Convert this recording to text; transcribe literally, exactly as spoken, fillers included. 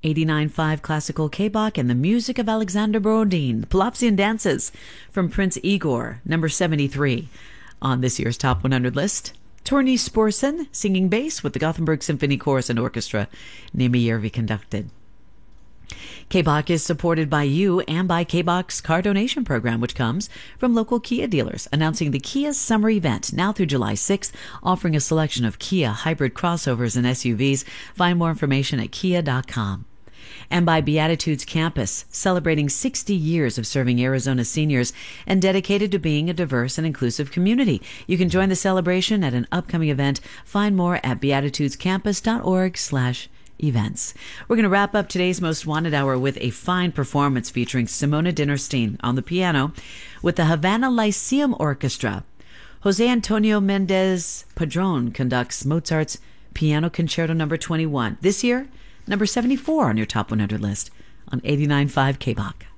eighty-nine point five Classical K-Bach and the music of Alexander Borodin, Palopsian Dances from Prince Igor, number seventy-three on this year's Top one hundred list. Torny Sporson singing bass with the Gothenburg Symphony Chorus and Orchestra, Nimi Järvi conducted. K-Bach is supported by you and by K-Bach's car donation program, which comes from local Kia dealers, announcing the Kia Summer Event now through July sixth, offering a selection of Kia hybrid crossovers and S U Vs. Find more information at kia dot com. And by Beatitudes Campus, celebrating sixty years of serving Arizona seniors and dedicated to being a diverse and inclusive community. You can join the celebration at an upcoming event. Find more at beatitudescampus dot org slash events. We're going to wrap up today's Most Wanted Hour with a fine performance featuring Simona Dinnerstein on the piano with the Havana Lyceum Orchestra. Jose Antonio Mendez Padron conducts Mozart's Piano Concerto number twenty-one. This year, number seventy-four on your Top one hundred list on eighty-nine point five K-Bach.